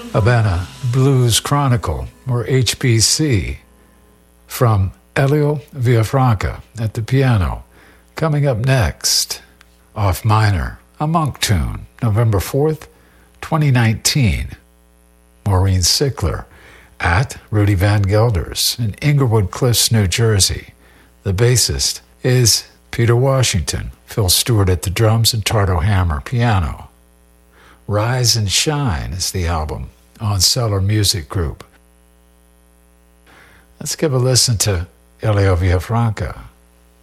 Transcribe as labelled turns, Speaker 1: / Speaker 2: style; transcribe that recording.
Speaker 1: Habana Blues Chronicle, or HBC, from Elio Villafranca at the piano. Coming up next, off minor, a Monk tune, November 4th, 2019. Maureen Sickler at Rudy Van Gelders in Inglewood Cliffs, New Jersey. The bassist is Peter Washington, Phil Stewart at the drums, and Tardo Hammer piano. Rise and Shine is the album on Cellar Music Group. Let's give a listen to Elio Villafranca.